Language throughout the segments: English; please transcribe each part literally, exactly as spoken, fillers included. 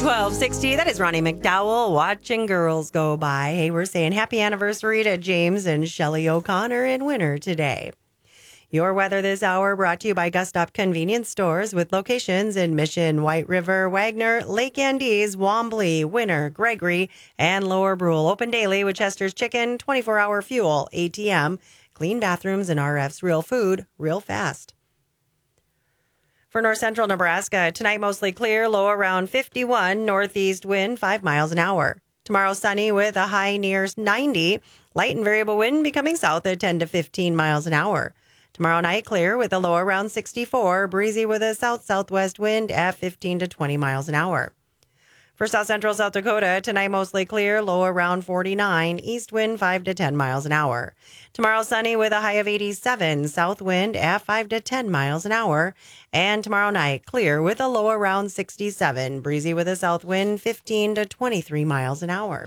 twelve sixty. That is Ronnie McDowell watching girls go by. Hey, we're saying happy anniversary to James and Shelley O'Connor in winter today. Your weather this hour brought to you by Gustop Convenience Stores with locations in Mission, White River, Wagner, Lake Andes, Wombly, Winter, Gregory, and Lower Brule. Open daily with Chester's Chicken, twenty-four hour fuel, A T M, clean bathrooms, and R F's real food, real fast. For north central Nebraska, tonight mostly clear, low around fifty-one, northeast wind five miles an hour. Tomorrow sunny with a high near ninety, light and variable wind becoming south at ten to fifteen miles an hour. Tomorrow night clear with a low around sixty-four, breezy with a south-southwest wind at fifteen to twenty miles an hour. For south central South Dakota, tonight mostly clear, low around forty-nine, east wind five to ten miles an hour. Tomorrow sunny with a high of eighty-seven, south wind at five to ten miles an hour. And tomorrow night clear with a low around sixty-seven, breezy with a south wind fifteen to twenty-three miles an hour.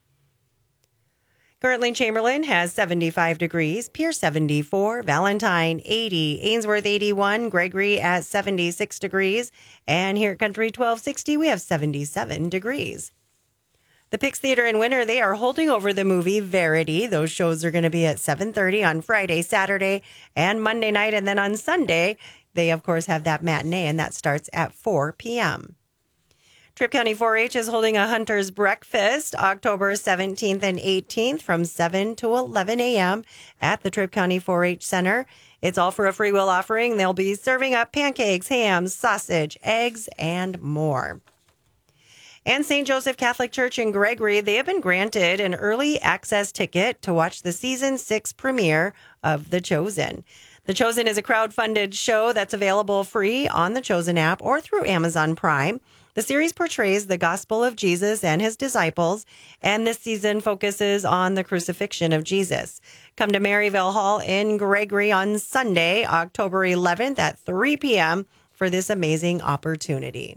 Currently, Chamberlain has seventy-five degrees, Pierce seventy-four, Valentine eighty, Ainsworth eighty-one, Gregory at seventy-six degrees, and here at Country twelve sixty, we have seventy-seven degrees. The Pix Theater in winter, they are holding over the movie Verity. Those shows are going to be at seven thirty on Friday, Saturday, and Monday night, and then on Sunday, they, of course, have that matinee, and that starts at four p.m. Tripp County four H is holding a Hunter's Breakfast October seventeenth and eighteenth from seven to eleven a.m. at the Tripp County four H Center. It's all for a free will offering. They'll be serving up pancakes, hams, sausage, eggs, and more. And Saint Joseph Catholic Church in Gregory, they have been granted an early access ticket to watch the season six premiere of The Chosen. The Chosen is a crowd-funded show that's available free on the Chosen app or through Amazon Prime. The series portrays the gospel of Jesus and his disciples, and this season focuses on the crucifixion of Jesus. Come to Maryville Hall in Gregory on Sunday, October eleventh at three p.m. for this amazing opportunity.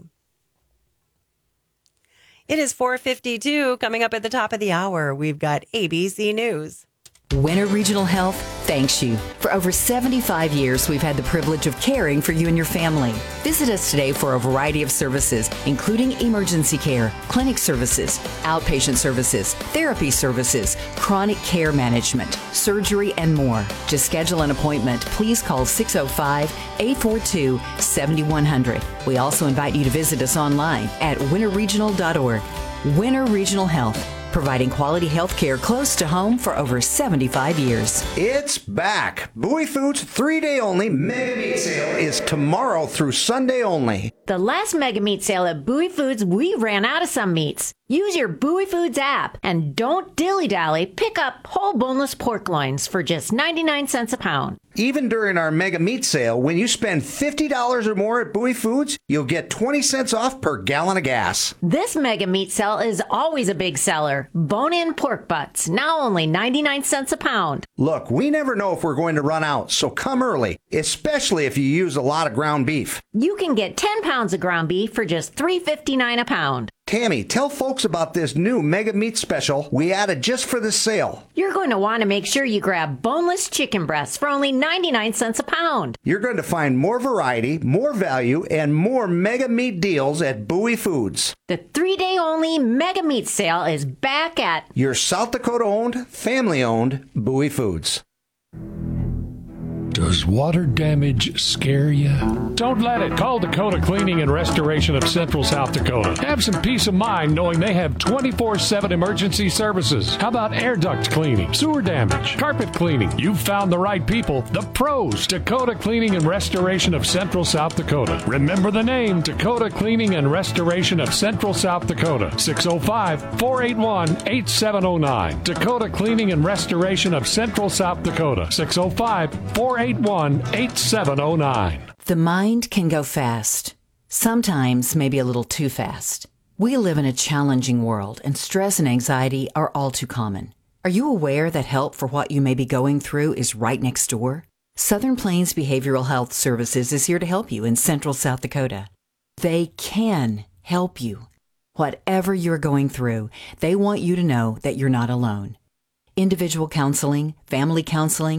It is four fifty-two. Coming up at the top of the hour, we've got A B C News. Winter Regional Health thanks you. For over seventy-five years, we've had the privilege of caring for you and your family. Visit us today for a variety of services, including emergency care, clinic services, outpatient services, therapy services, chronic care management, surgery, and more. To schedule an appointment, please call six oh five, eight four two, seven one zero zero. We also invite you to visit us online at winter regional dot org. Winter Regional Health, providing quality health care close to home for over seventy-five years. It's back. Bowie Foods three-day only Mega Meat Sale is tomorrow through Sunday only. The last Mega Meat Sale at Bowie Foods, we ran out of some meats. Use your Bowie Foods app and don't dilly-dally. Pick up whole boneless pork loins for just ninety-nine cents a pound. Even during our Mega Meat Sale, when you spend fifty dollars or more at Bowie Foods, you'll get twenty cents off per gallon of gas. This Mega Meat Sale is always a big seller. Bone-in pork butts, now only ninety-nine cents a pound. Look, we never know if we're going to run out, so come early, especially if you use a lot of ground beef. You can get ten pounds of ground beef for just three fifty-nine a pound. Tammy, tell folks about this new Mega Meat special we added just for this sale. You're going to want to make sure you grab boneless chicken breasts for only ninety-nine cents a pound. You're going to find more variety, more value, and more Mega Meat deals at Bowie Foods. The three-day only Mega Meat Sale is back at your South Dakota-owned, family-owned Bowie Foods. Does water damage scare you? Don't let it. Call Dakota Cleaning and Restoration of Central South Dakota. Have some peace of mind knowing they have twenty-four seven emergency services. How about air duct cleaning, sewer damage, carpet cleaning? You've found the right people, the pros. Dakota Cleaning and Restoration of Central South Dakota. Remember the name, Dakota Cleaning and Restoration of Central South Dakota. six oh five, four eight one, eight seven oh nine. Dakota Cleaning and Restoration of Central South Dakota. six oh five, four eight one, eight seven oh nine. The mind can go fast, sometimes maybe a little too fast. We live in a challenging world, and stress and anxiety are all too common. Are you aware that help for what you may be going through is right next door? Southern Plains Behavioral Health Services is here to help you in Central South Dakota. They can help you. Whatever you're going through, they want you to know that you're not alone. Individual counseling, family counseling,